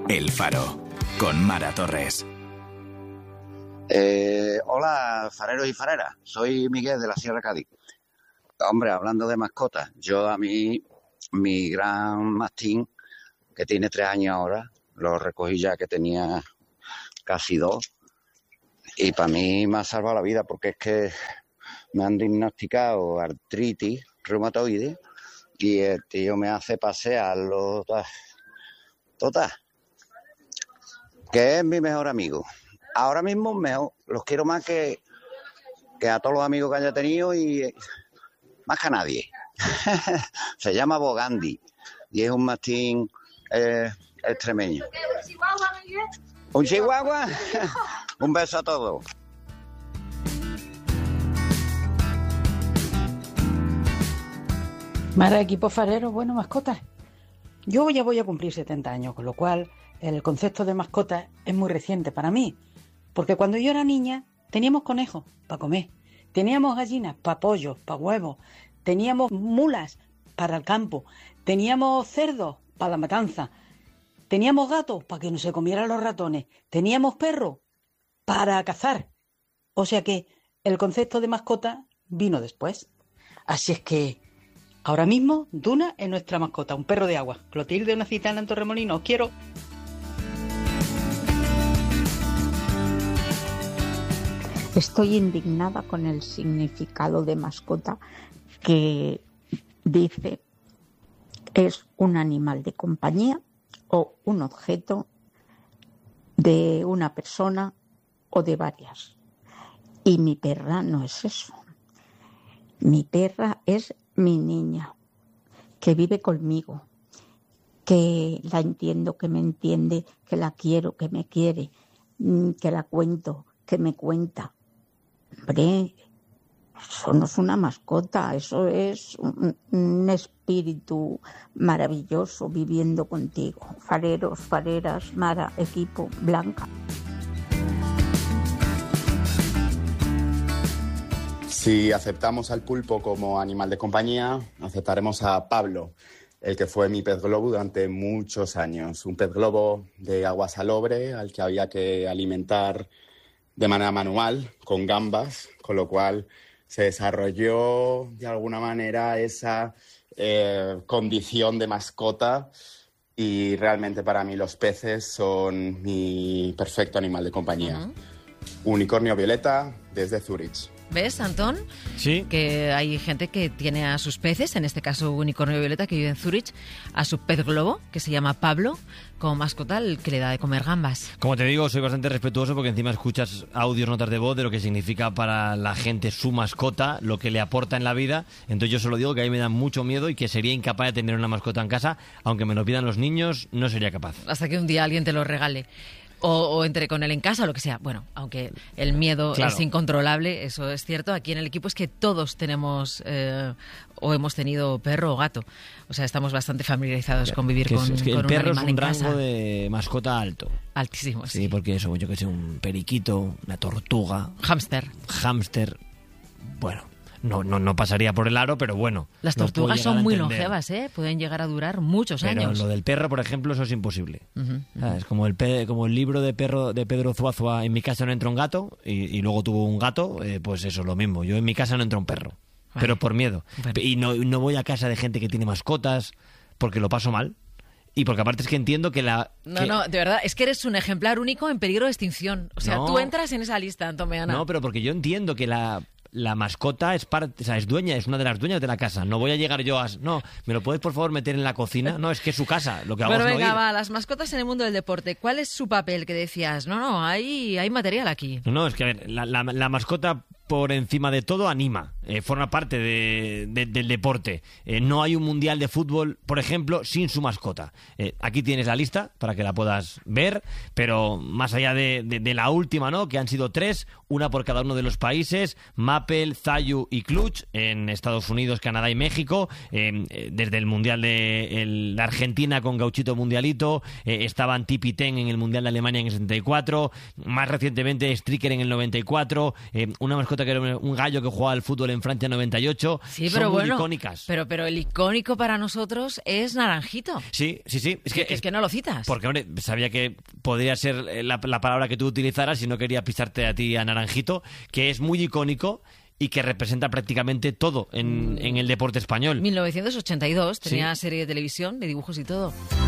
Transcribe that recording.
El Faro, con Mara Torres. Hola, fareros y fareras. Soy Miguel de la Sierra Cádiz. Hombre, hablando de mascotas, mi gran mastín, que tiene 3 años ahora, lo recogí ya que tenía casi 2. Y para mí me ha salvado la vida porque es que me han diagnosticado artritis reumatoide y el tío me hace pasearlo. Total, que es mi mejor amigo. Ahora mismo los quiero más que a todos los amigos que haya tenido y más que a nadie. Se llama Bogandi y es un mastín extremeño. ¿Un chihuahua? Un beso a todos. Mara, equipo farero, bueno, mascotas. Yo ya voy a cumplir 70 años, con lo cual el concepto de mascotas es muy reciente para mí. Porque cuando yo era niña teníamos conejos para comer, teníamos gallinas para pollos, para huevos, teníamos mulas para el campo, teníamos cerdos para la matanza, teníamos gatos para que no se comieran los ratones, teníamos perros para cazar. O sea que el concepto de mascota vino después. Así es que ahora mismo Duna es nuestra mascota, un perro de agua. Clotilde, una citana en Torremolinos, os quiero. Estoy indignada con el significado de mascota que dice es un animal de compañía o un objeto de una persona o de varias. Y mi perra no es eso. Mi perra es mi niña, que vive conmigo, que la entiendo, que me entiende, que la quiero, que me quiere, que la cuento, que me cuenta. Hombre, eso no es una mascota, eso es un espíritu maravilloso viviendo contigo. Fareros, fareras, Mara, equipo, Blanca. Si aceptamos al pulpo como animal de compañía, aceptaremos a Pablo, el que fue mi pez globo durante muchos años. Un pez globo de agua salobre al que había que alimentar de manera manual, con gambas, con lo cual se desarrolló de alguna manera esa condición de mascota y realmente para mí los peces son mi perfecto animal de compañía. Uh-huh. Unicornio violeta desde Zurich. ¿Ves, Antón? Sí. Que hay gente que tiene a sus peces, en este caso unicornio violeta, que vive en Zurich, a su pez globo, que se llama Pablo, como mascota, el que le da de comer gambas. Como te digo, soy bastante respetuoso porque encima escuchas audios, notas de voz de lo que significa para la gente su mascota, lo que le aporta en la vida. Entonces yo solo digo que a mí me da mucho miedo y que sería incapaz de tener una mascota en casa, aunque me lo pidan los niños, no sería capaz. Hasta que un día alguien te lo regale. O entre con él en casa o lo que sea. Bueno, aunque el miedo es incontrolable, eso es cierto. Aquí en el equipo es que todos tenemos o hemos tenido perro o gato. O sea, estamos bastante familiarizados con vivir con el un perro animal es un en rango casa. De mascota alto. Altísimo, sí. Sí, porque eso, yo que sé, un periquito, una tortuga. Hámster. Bueno, no pasaría por el aro, pero bueno. Las tortugas son muy longevas, ¿eh? Pueden llegar a durar muchos años. Pero lo del perro, por ejemplo, eso es imposible. Uh-huh. Es como el libro de Pedro Zuazua, en mi casa no entra un gato, y luego tuvo un gato, pues eso, lo mismo. Yo en mi casa no entra un perro, vale. Pero por miedo. Bueno. Y no voy a casa de gente que tiene mascotas, porque lo paso mal. Y porque aparte es que entiendo que No, de verdad, es que eres un ejemplar único en peligro de extinción. O sea, tú entras en esa lista, Antón Meana. No, pero porque yo entiendo que la mascota es parte, o sea, es una de las dueñas de la casa. No voy a llegar yo no, ¿me lo puedes por favor meter en la cocina? No, es que es su casa, lo que hago es no ir. Venga, va, las mascotas en el mundo del deporte. ¿Cuál es su papel que decías? No, hay material aquí. No, es que a ver, la mascota por encima de todo anima, forma parte del deporte. No hay un mundial de fútbol, por ejemplo, sin su mascota. Aquí tienes la lista para que la puedas ver, pero más allá de la última, ¿no? Que han sido 3, una por cada uno de los países, Mappel, Zayu y Clutch, en Estados Unidos, Canadá y México, desde el mundial de la Argentina con Gauchito Mundialito, estaban Tipi Ten en el mundial de Alemania en el 74, más recientemente Stricker en el 94, una mascota que era un gallo que jugaba al fútbol en Francia 98. Sí, son pero muy bueno, icónicas. Pero el icónico para nosotros es Naranjito. Sí. Es que no lo citas. Porque, hombre, sabía que podría ser la palabra que tú utilizaras y no quería pisarte a ti a Naranjito, que es muy icónico y que representa prácticamente todo en el deporte español. 1982, tenía serie de televisión, de dibujos y todo.